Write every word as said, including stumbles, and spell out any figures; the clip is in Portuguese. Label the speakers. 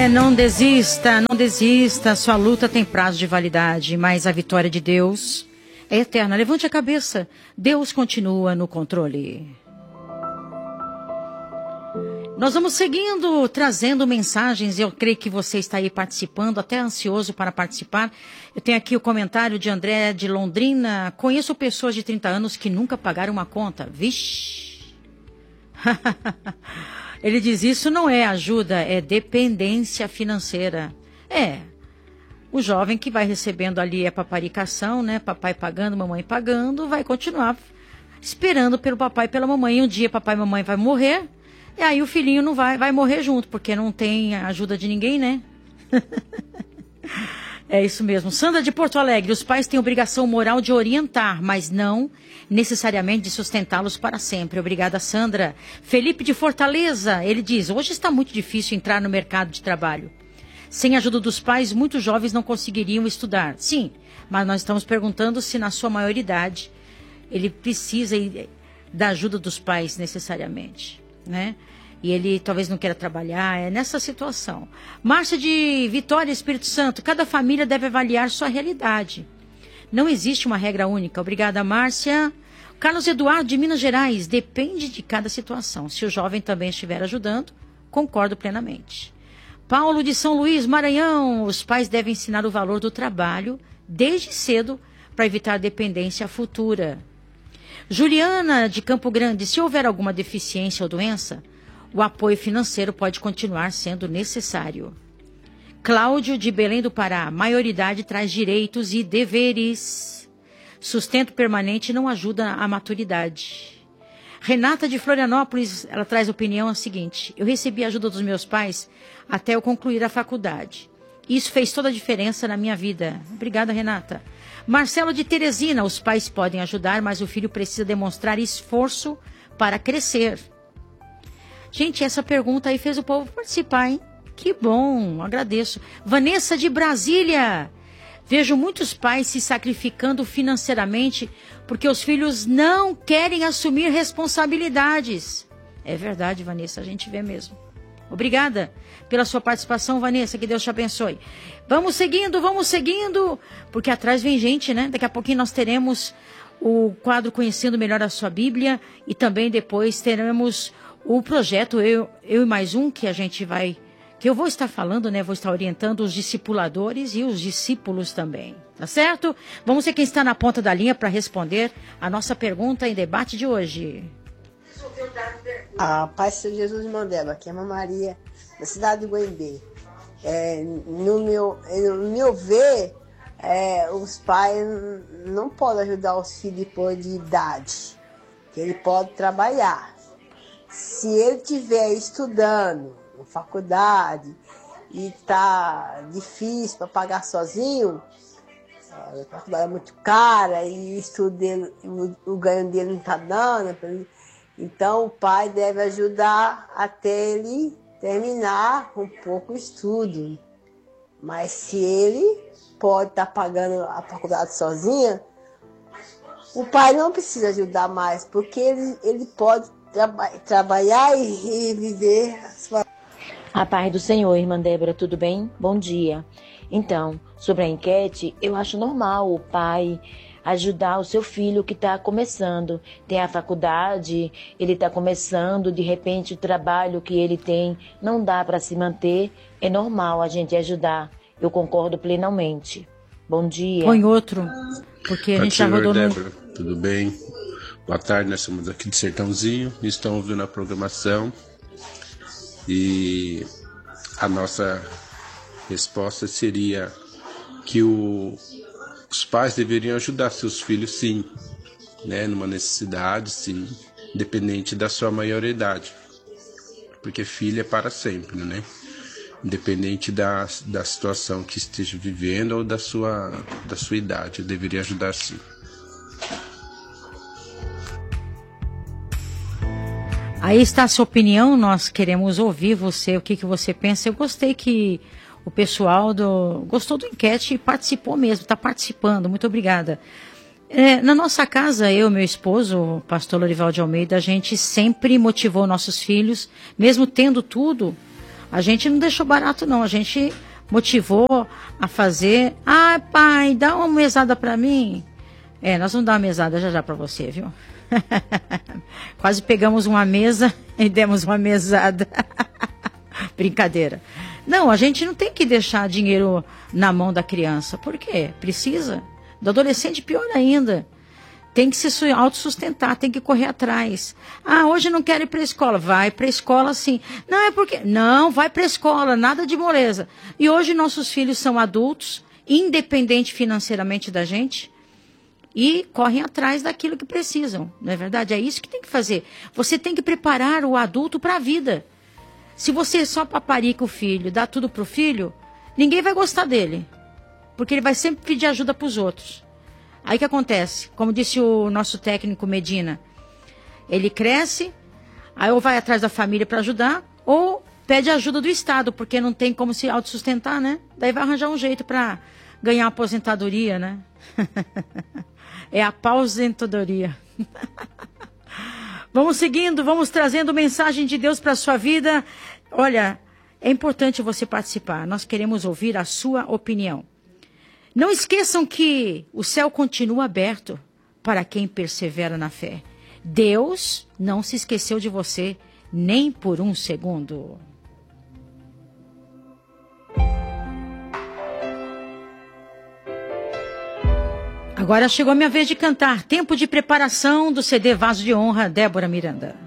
Speaker 1: Não desista, não desista, sua luta tem prazo de validade, mas a vitória de Deus é eterna. Levante a cabeça, Deus continua no controle. Nós vamos seguindo, trazendo mensagens, eu creio que você está aí participando, até ansioso para participar. Eu tenho aqui o comentário de André de Londrina. Conheço pessoas de trinta anos que nunca pagaram uma conta. Vixe! Ele diz, isso não é ajuda, é dependência financeira. É, o jovem que vai recebendo ali a paparicação, né? Papai pagando, mamãe pagando, vai continuar esperando pelo papai e pela mamãe. E um dia papai e mamãe vai morrer, e aí o filhinho não vai, vai morrer junto, porque não tem ajuda de ninguém, né? É isso mesmo. Sandra de Porto Alegre, os pais têm obrigação moral de orientar, mas não necessariamente de sustentá-los para sempre. Obrigada, Sandra. Felipe de Fortaleza, ele diz, hoje está muito difícil entrar no mercado de trabalho. Sem a ajuda dos pais, muitos jovens não conseguiriam estudar. Sim, mas nós estamos perguntando se na sua maioridade ele precisa da ajuda dos pais necessariamente, né? E ele talvez não queira trabalhar, é nessa situação. Márcia de Vitória, Espírito Santo, cada família deve avaliar sua realidade. Não existe uma regra única. Obrigada, Márcia. Carlos Eduardo, de Minas Gerais, depende de cada situação. Se o jovem também estiver ajudando, concordo plenamente. Paulo de São Luís, Maranhão, os pais devem ensinar o valor do trabalho desde cedo para evitar dependência futura. Juliana, de Campo Grande, se houver alguma deficiência ou doença, o apoio financeiro pode continuar sendo necessário. Cláudio, de Belém do Pará, maioridade traz direitos e deveres. Sustento permanente não ajuda a maturidade. Renata, de Florianópolis, ela traz opinião a seguinte. Eu recebi a ajuda dos meus pais até eu concluir a faculdade. Isso fez toda a diferença na minha vida. Obrigada, Renata. Marcelo, de Teresina, os pais podem ajudar, mas o filho precisa demonstrar esforço para crescer. Gente, essa pergunta aí fez o povo participar, hein? Que bom, agradeço. Vanessa de Brasília. Vejo muitos pais se sacrificando financeiramente porque os filhos não querem assumir responsabilidades. É verdade, Vanessa, a gente vê mesmo. Obrigada pela sua participação, Vanessa, que Deus te abençoe. Vamos seguindo, vamos seguindo, porque atrás vem gente, né? Daqui a pouquinho nós teremos o quadro Conhecendo Melhor a Sua Bíblia e também depois teremos o projeto eu, eu e Mais Um, que a gente vai, que eu vou estar falando, né? Vou estar orientando os discipuladores e os discípulos também, tá certo? Vamos ver quem está na ponta da linha para responder a nossa pergunta em debate de hoje.
Speaker 2: A paz de Jesus de Mandela, aqui é a Maria, da cidade de Goiânia. É, no, meu, no meu ver, é, os pais não podem ajudar os filhos depois de idade, que ele pode trabalhar. Se ele estiver estudando na faculdade e está difícil para pagar sozinho, a faculdade é muito cara e o estudo dele, o, o ganho dele não está dando, então o pai deve ajudar até ele terminar um pouco o estudo. Mas se ele pode estar tá pagando a faculdade sozinha, o pai não precisa ajudar mais, porque ele, ele pode Traba- trabalhar e, e viver a sua...
Speaker 3: A paz do Senhor, irmã Débora, tudo bem? Bom dia. Então, sobre a enquete, eu acho normal o pai ajudar o seu filho que está começando. Tem a faculdade, ele está começando, de repente o trabalho que ele tem não dá para se manter. É normal a gente ajudar. Eu concordo plenamente. Bom dia.
Speaker 1: Põe outro, porque a gente já rodou no...
Speaker 4: Débora, tudo bem? Boa tarde, nós estamos aqui de Sertãozinho, estamos ouvindo a programação e a nossa resposta seria que o, os pais deveriam ajudar seus filhos, sim, né, numa necessidade, sim, independente da sua maioridade, porque filho é para sempre, né, independente da, da situação que esteja vivendo ou da sua, da sua idade, deveria ajudar, sim.
Speaker 1: Aí está a sua opinião, nós queremos ouvir você, o que, que você pensa. Eu gostei que o pessoal do, gostou do enquete e participou mesmo, está participando, muito obrigada. É, na nossa casa, eu e meu esposo, o pastor Lorival de Almeida, a gente sempre motivou nossos filhos, mesmo tendo tudo, A gente não deixou barato, não. A gente motivou a fazer. Ah, pai, dá uma mesada para mim. É, nós vamos dar uma mesada já já para você, viu? Quase pegamos uma mesa e demos uma mesada. Brincadeira. Não, a gente não tem que deixar dinheiro na mão da criança. Por quê? Precisa. Do adolescente, pior ainda. Tem que se autossustentar, tem que correr atrás. Ah, hoje não quero ir para a escola. Vai para a escola sim. Não, é porque... Não, vai para a escola, nada de moleza. E hoje nossos filhos são adultos, independentes financeiramente da gente, e correm atrás daquilo que precisam. Não é verdade? É isso que tem que fazer. Você tem que preparar o adulto para a vida. Se você só paparica o filho, dá tudo para o filho, ninguém vai gostar dele. Porque ele vai sempre pedir ajuda para os outros. Aí o que acontece? Como disse o nosso técnico Medina, ele cresce, aí ou vai atrás da família para ajudar, ou pede ajuda do Estado, porque não tem como se autossustentar, né? Daí vai arranjar um jeito para ganhar aposentadoria, né? É a aposentadoria. Vamos seguindo, vamos trazendo mensagem de Deus para a sua vida. Olha, é importante você participar, nós queremos ouvir a sua opinião. Não esqueçam que o céu continua aberto para quem persevera na fé. Deus não se esqueceu de você nem por um segundo. Agora chegou a minha vez de cantar. Tempo de preparação do C D Vaso de Honra, Débora Miranda.